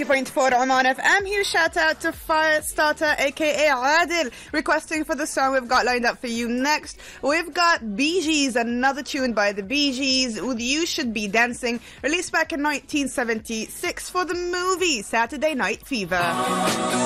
90.4 Oman FM. Huge shout out to Firestarter aka Adil requesting for the song we've got lined up for you next. We've got Bee Gees, another tune by the Bee Gees with You Should Be Dancing, released back in 1976 for the movie Saturday Night Fever.